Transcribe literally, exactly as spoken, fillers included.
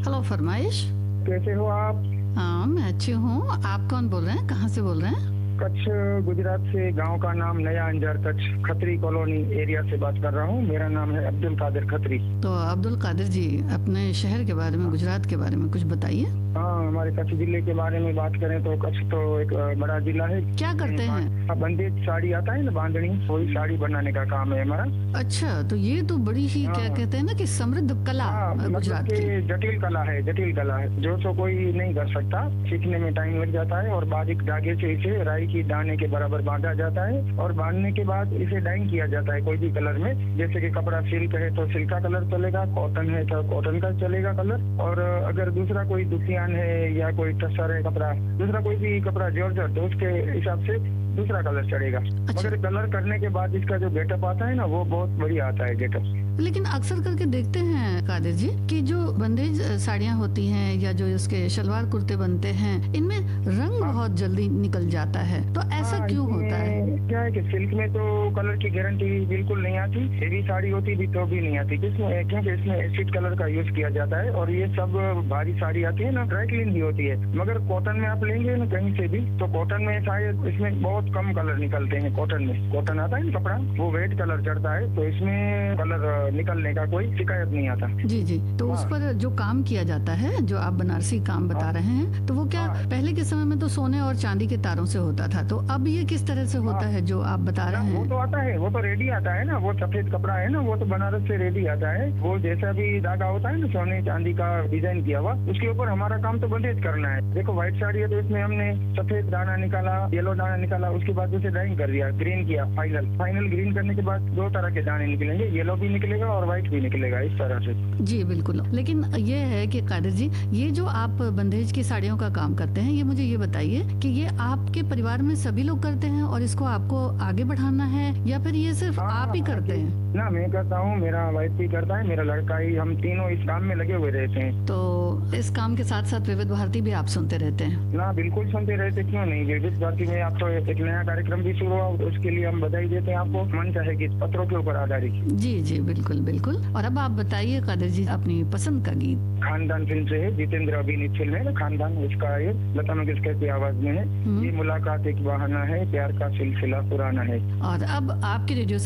Hello फरमाइश। कैसे हो आप? हाँ मैं अच्छी हूँ। आप कौन बोल रहे हैं, कहाँ से बोल रहे हैं? कच्छ गुजरात से। गांव का नाम नया अंजार, कच्छ खत्री कॉलोनी एरिया से बात कर रहा हूँ। मेरा नाम है अब्दुल कादिर खत्री। तो अब्दुल कादिर जी, अपने शहर के बारे में, गुजरात के बारे में कुछ बताइए। हाँ, हमारे कच्छ जिले के बारे में बात करें तो कच्छ तो एक अ, बड़ा जिला है। क्या करते हैं? बंदेज साड़ी आता है ना, बांधनी, वही साड़ी बनाने का काम है हमारा। अच्छा, तो ये तो बड़ी ही क्या हाँ कहते हैं ना कि समृद्ध कला हाँ, अ, मतलब गुजरात की। कि जटिल कला है, जटिल कला है जो तो कोई नहीं कर सकता। सीखने में टाइम लग जाता है और बारीक धागे से इसे राई की दाने के बराबर बांधा जाता है और बांधने के बाद इसे डाइंग किया जाता है कोई भी कलर में। जैसे कि कपड़ा सिल्क है तो सिल्क का कलर चलेगा, कॉटन है तो कॉटन का चलेगा कलर, और अगर दूसरा कोई दुतियान है या कोई टसर है कपड़ा, दूसरा कोई भी कपड़ा जॉर्जेट, तो उसके हिसाब से दूसरा कलर चढ़ेगा। अच्छा। मगर कलर करने के बाद इसका जो गेटअप आता है ना, वो बहुत बढ़िया आता है गेटअप। लेकिन अक्सर करके देखते हैं कादिर जी कि जो बंदेज अ, साड़ियाँ होती हैं या जो इसके शलवार कुर्ते बनते हैं, इनमें रंग हाँ। बहुत जल्दी निकल जाता है, तो ऐसा हाँ, क्यों इसमें होता है? क्या है कि सिल्क में तो कलर की गारंटी बिल्कुल नहीं आती। हेवी साड़ी होती भी तो भी नहीं आती, किसमें, क्योंकि इसमें एसिड कलर का यूज किया जाता है और ये सब भारी साड़ी आती है ना, ड्राई क्लीन भी होती है। मगर कॉटन में आप लेंगे ना कहीं से भी, तो कॉटन में शायद इसमें बहुत कम कलर निकलते हैं। कॉटन में, कॉटन आता है ना कपड़ा, वो वेट कलर चढ़ता है, तो इसमें कलर निकलने का कोई शिकायत नहीं आता। जी जी। तो उस हाँ। पर जो काम किया जाता है, जो आप बनारसी काम बता हाँ। रहे हैं, तो वो क्या हाँ। पहले के समय में तो सोने और चांदी के तारों से होता था, तो अब ये किस तरह से होता हाँ। है जो आप बता ना, रहे वो तो हैं? आता है, वो तो रेडी आता है ना, वो सफेद कपड़ा है ना, वो तो बनारस से रेडी आता है। वो जैसा भी धागा होता है ना, सोने चांदी का डिजाइन किया हुआ, उसके ऊपर हमारा काम तो बंदेज करना है। देखो व्हाइट साड़ी है तो इसमें हमने सफेद दाना निकाला, येलो दाना निकाला, उसके बाद उसे डाइंग कर दिया, ग्रीन किया, फाइनल फाइनल ग्रीन करने के बाद दो तरह के दाने निकलेंगे, येलो भी निकलेगा और व्हाइट भी निकलेगा, इस तरह से। जी बिल्कुल। लेकिन ये है कि कादिर जी, ये जो आप बंदेज की साड़ियों का काम करते हैं, ये मुझे ये बताइए कि ये आपके परिवार में सभी लोग करते हैं और इसको आपको आगे बढ़ाना है, या फिर ये सिर्फ हाँ, आप ही करते हैं? ना मैं करता हूँ, मेरा वाइफ भी करता है, मेरा लड़का ही, हम तीनों इस काम में लगे हुए रहते हैं। तो इस काम के साथ साथ विविध भारती भी आप सुनते रहते हैं? ना बिल्कुल सुनते रहते, क्यों नहीं। विविध भारती में आपको एक नया कार्यक्रम भी शुरू हुआ, उसके लिए हम बधाई देते हैं आपको। मन चाहे गीत पत्रों के ऊपर आधारित। जी जी बिल्कुल बिल्कुल। और अब आप बताइए कादिर जी अपनी पसंद का गीत। खानदान फिल्म से है, जितेंद्र अभिनीत फिल्म है ना खानदान, उसका ये लता मंगेशकर की आवाज में है। हम्म। ये मुलाकात एक बहाना है, प्यार का सिलसिला पुराना है। और अब आपकी रेडियो